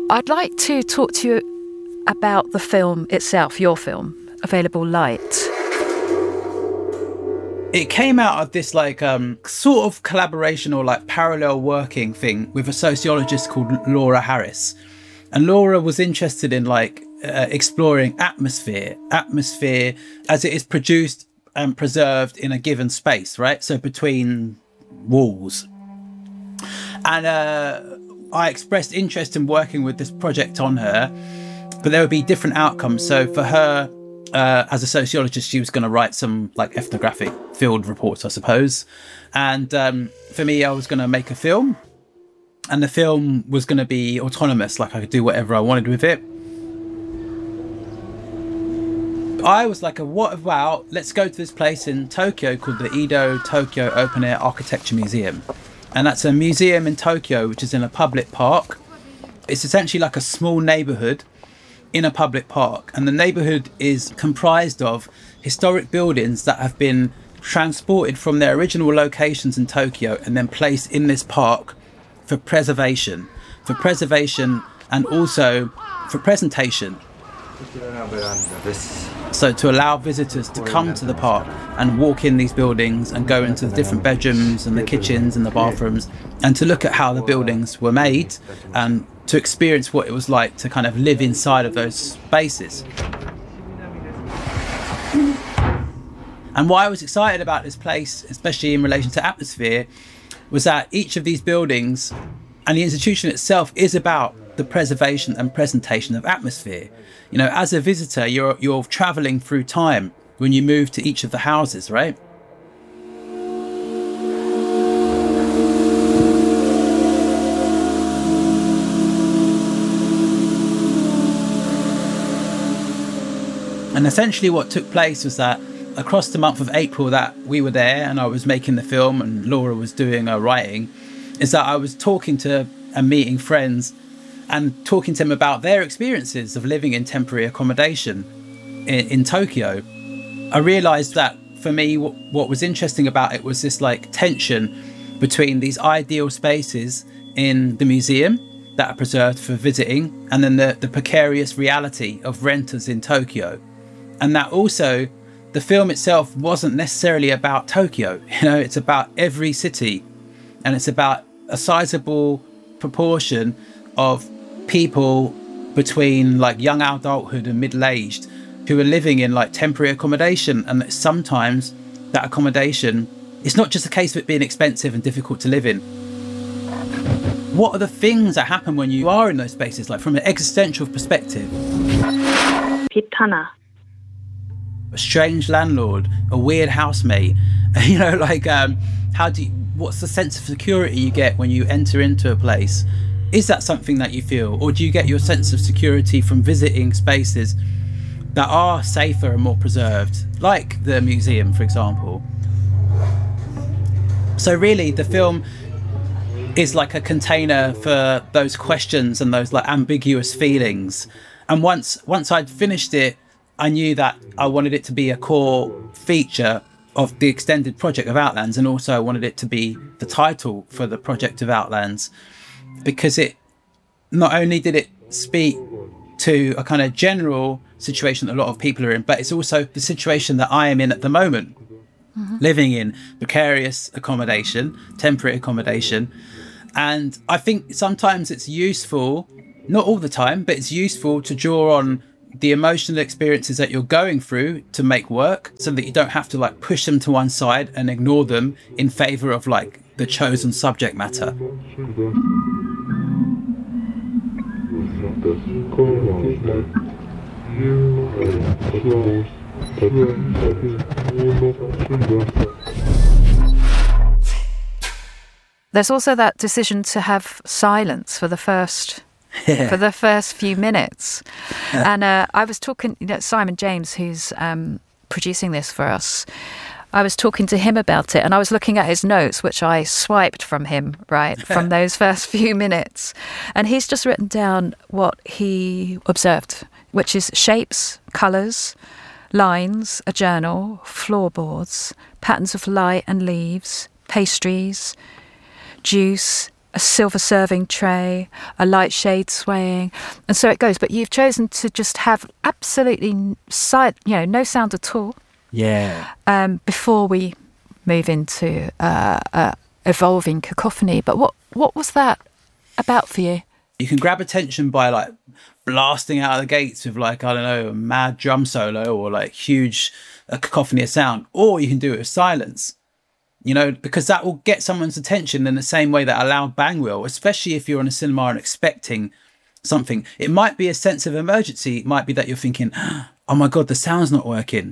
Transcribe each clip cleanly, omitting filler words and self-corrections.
I'd like to talk to you about the film itself, your film, Available Light. It came out of this sort of collaboration or like parallel working thing with a sociologist called Laura Harris. And Laura was interested in exploring atmosphere as it is produced and preserved in a given space, right? So between walls. And I expressed interest in working with this project on her, but there would be different outcomes. So for her, as a sociologist, she was going to write some ethnographic field reports, I suppose. And for me, I was going to make a film. And the film was going to be autonomous, I could do whatever I wanted with it. I was like, what about, let's go to this place in Tokyo called the Edo Tokyo Open Air Architecture Museum. And that's a museum in Tokyo, which is in a public park. It's essentially like a small neighbourhood in a public park, and the neighbourhood is comprised of historic buildings that have been transported from their original locations in Tokyo and then placed in this park for preservation and also for presentation. So to allow visitors to come to the park and walk in these buildings and go into the different bedrooms and the kitchens and the bathrooms and to look at how the buildings were made and to experience what it was like to kind of live inside of those spaces. And why I was excited about this place, especially in relation to atmosphere, was that each of these buildings and the institution itself is about the preservation and presentation of atmosphere. You know, as a visitor, you're traveling through time when you move to each of the houses, right? And essentially what took place was that across the month of April that we were there and I was making the film and Laura was doing her writing, is that I was talking to and meeting friends and talking to them about their experiences of living in temporary accommodation in Tokyo. I realised that for me, what was interesting about it was this tension between these ideal spaces in the museum that are preserved for visiting and then the precarious reality of renters in Tokyo. And that also the film itself wasn't necessarily about Tokyo. You know, it's about every city and it's about a sizable proportion of people between young adulthood and middle-aged who are living in temporary accommodation, and that sometimes that accommodation, it's not just a case of it being expensive and difficult to live in. What are the things that happen when you are in those spaces, from an existential perspective? Pitana. A strange landlord, a weird housemate, what's the sense of security you get when you enter into a place? Is that something that you feel, or do you get your sense of security from visiting spaces that are safer and more preserved, like the museum, for example? So really, the film is like a container for those questions and those ambiguous feelings. And once I'd finished it, I knew that I wanted it to be a core feature of the extended project of Outlands, and also I wanted it to be the title for the project of Outlands, because it not only did it speak to a kind of general situation that a lot of people are in, but it's also the situation that I am in at the moment, living in precarious accommodation, temporary accommodation. And I think sometimes it's useful, not all the time, but it's useful to draw on the emotional experiences that you're going through to make work, so that you don't have to push them to one side and ignore them in favor of the chosen subject matter. There's also that decision to have silence for the first few minutes. And I was talking, Simon James, who's producing this for us, I was talking to him about it, and I was looking at his notes, which I swiped from him, right, from those first few minutes. And he's just written down what he observed, which is shapes, colours, lines, a journal, floorboards, patterns of light and leaves, pastries, juice, a silver serving tray, a light shade swaying, and so it goes. But you've chosen to just have absolutely no sound at all. Yeah. Before we move into evolving cacophony. But what was that about for you? You can grab attention by like blasting out of the gates with like, I don't know, a mad drum solo or like huge cacophony of sound, or you can do it with silence, because that will get someone's attention in the same way that a loud bang will, especially if you're in a cinema and expecting something. It might be a sense of emergency. It might be that you're thinking, oh my God, the sound's not working.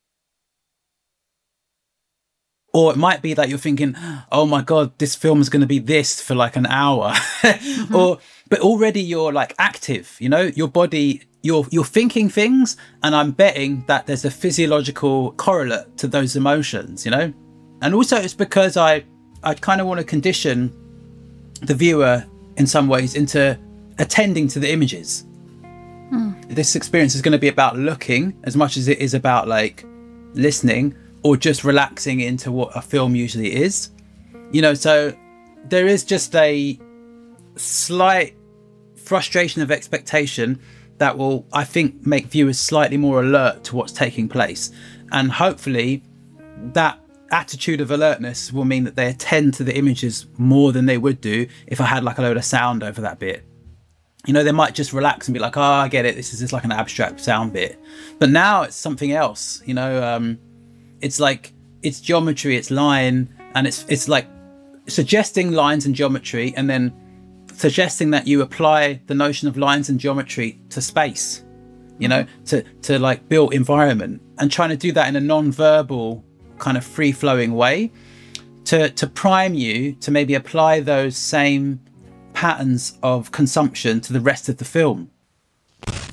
Or it might be that you're thinking, oh my God, this film is going to be this for like an hour. But already you're like active, your body, you're thinking things. And I'm betting that there's a physiological correlate to those emotions, And also it's because I kind of want to condition the viewer in some ways into attending to the images. This experience is going to be about looking as much as it is about like listening, or just relaxing into what a film usually is, so there is just a slight frustration of expectation that will, I think, make viewers slightly more alert to what's taking place. And hopefully that attitude of alertness will mean that they attend to the images more than they would do if I had like a load of sound over that bit. They might just relax and be like, oh, I get it, this is just like an abstract sound bit. But now it's something else, it's like, it's geometry, it's line, and it's like suggesting lines and geometry, and then suggesting that you apply the notion of lines and geometry to space, to like built environment, and trying to do that in a non-verbal kind of free-flowing way to prime you to maybe apply those same patterns of consumption to the rest of the film.